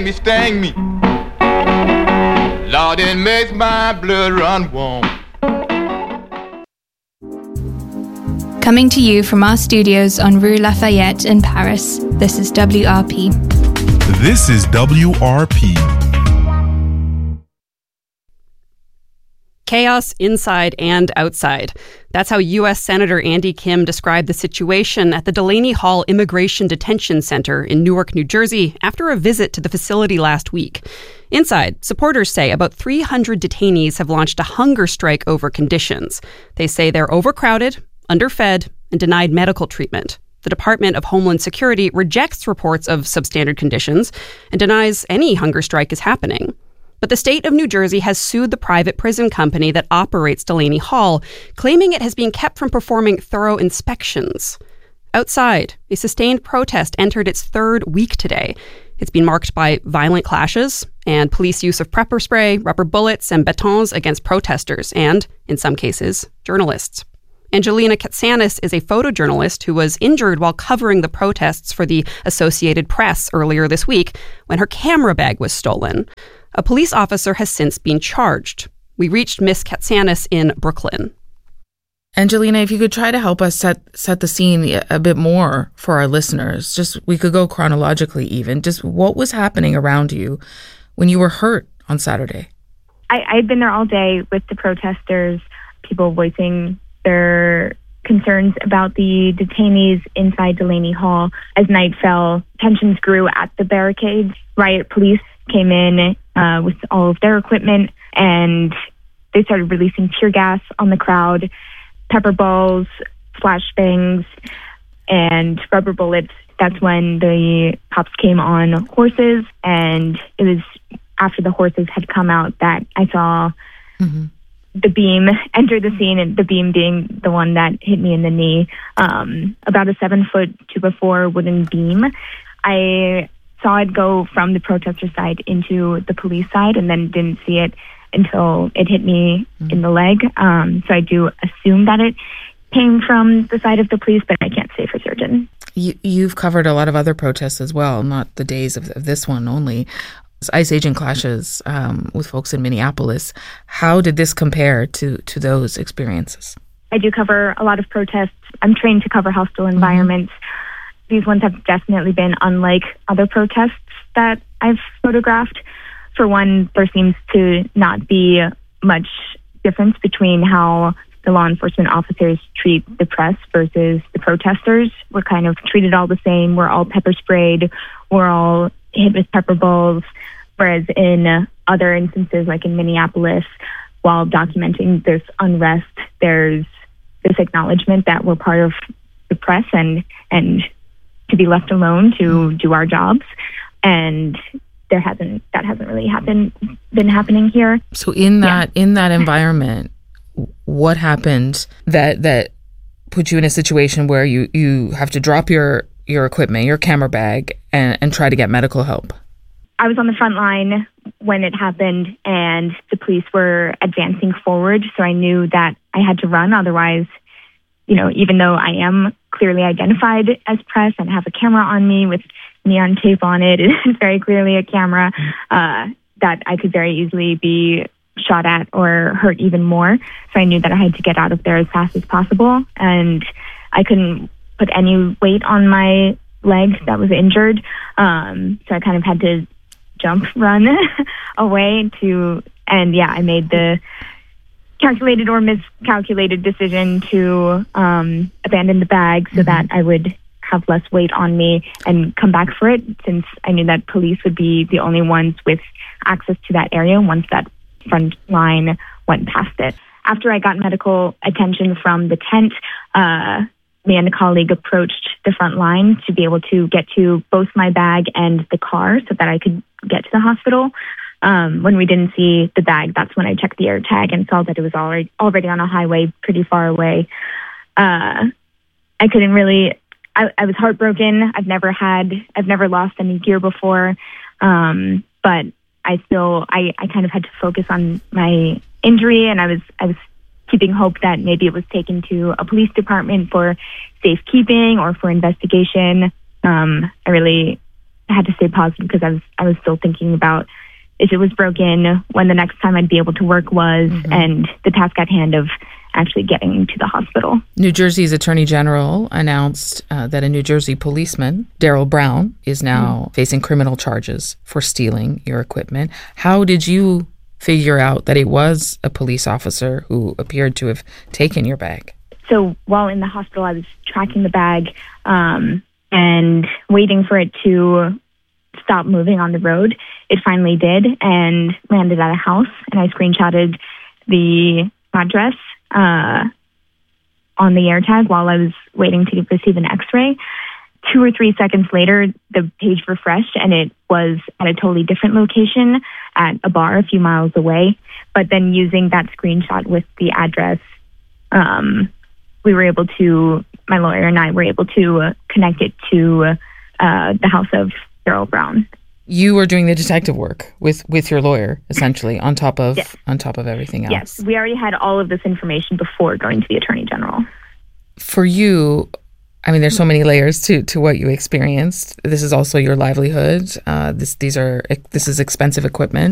Me sting me. Lord, it makes my blood run warm. Coming to you from our studios on Rue Lafayette in Paris, this is WRP. This is WRP. Chaos inside and outside. That's how U.S. Senator Andy Kim described the situation at the Delaney Hall Immigration Detention Center in Newark, New Jersey, after a visit to the facility last week. Inside, supporters say about 300 detainees have launched a hunger strike over conditions. They say they're overcrowded, underfed, and denied medical treatment. The Department of Homeland Security rejects reports of substandard conditions and denies any hunger strike is happening. But the state of New Jersey has sued the private prison company that operates Delaney Hall, claiming it has been kept from performing thorough inspections. Outside, a sustained protest entered its third week today. It's been marked by violent clashes and police use of pepper spray, rubber bullets, and batons against protesters and, in some cases, journalists. Angelina Katsanis is a photojournalist who was injured while covering the protests for the Associated Press earlier this week when her camera bag was stolen. A police officer has since been charged. We reached Miss Katsanis in Brooklyn. Angelina, if you could try to help us set the scene a bit more for our listeners, just we could go chronologically even. Just what was happening around you when you were hurt on Saturday? I'd been there all day with the protesters, people voicing their concerns about the detainees inside Delaney Hall. As night fell, tensions grew at the barricades. Riot police came in with all of their equipment, and they started releasing tear gas on the crowd, pepper balls, flashbangs, and rubber bullets. That's when the cops came on horses, and it was after the horses had come out that I saw the beam enter the scene, and the beam being the one that hit me in the knee, about a 7-foot 2x4 wooden beam. I saw it go from the protester side into the police side and then didn't see it until it hit me in the leg. So I do assume that it came from the side of the police, but I can't say for certain. You've covered a lot of other protests as well, not the days of this one only. ICE agent clashes with folks in Minneapolis. How did this compare to those experiences? I do cover a lot of protests. I'm trained to cover hostile environments. These ones have definitely been unlike other protests that I've photographed. For one, there seems to not be much difference between how the law enforcement officers treat the press versus the protesters. We're kind of treated all the same. We're all pepper sprayed. We're all hit with pepper balls. Whereas in other instances, like in Minneapolis, while documenting this unrest, there's this acknowledgement that we're part of the press and to be left alone to do our jobs. And that hasn't really been happening here. So in that environment, what happened that put you in a situation where you have to drop your equipment, your camera bag, and try to get medical help? I was on the front line when it happened, and the police were advancing forward, so I knew that I had to run. Otherwise, even though I am clearly identified as press and have a camera on me with neon tape on it, it's very clearly a camera, that I could very easily be shot at or hurt even more. So I knew that I had to get out of there as fast as possible, and I couldn't put any weight on my leg that was injured. So I kind of had to run away I made the calculated or miscalculated decision to abandon the bag so that I would have less weight on me and come back for it, since I knew that police would be the only ones with access to that area once that front line went past it. After I got medical attention from the tent, me and a colleague approached the front line to be able to get to both my bag and the car so that I could get to the hospital. When we didn't see the bag, that's when I checked the air tag and saw that it was already on a highway pretty far away. I couldn't really, I was heartbroken. I've never lost any gear before. But I kind of had to focus on my injury, and I was keeping hope that maybe it was taken to a police department for safekeeping or for investigation. I really had to stay positive because I was still thinking about if it was broken, when the next time I'd be able to work was, and the task at hand of actually getting to the hospital. New Jersey's Attorney General announced that a New Jersey policeman, Darrell Brown, is now facing criminal charges for stealing your equipment. How did you figure out that it was a police officer who appeared to have taken your bag? So while in the hospital, I was tracking the bag and waiting for it to stop moving on the road. It finally did and landed at a house, and I screenshotted the address on the AirTag while I was waiting to receive an X-ray. 2 or 3 seconds later, the page refreshed, and it was at a totally different location at a bar a few miles away. But then using that screenshot with the address, we were able to, my lawyer and I were able to connect it to the house of Darrell Brown. You were doing the detective work with your lawyer, essentially, on top of everything else. Yes, we already had all of this information before going to the Attorney General. For you, I mean, there's so many layers to what you experienced. This is also your livelihood. This is expensive equipment.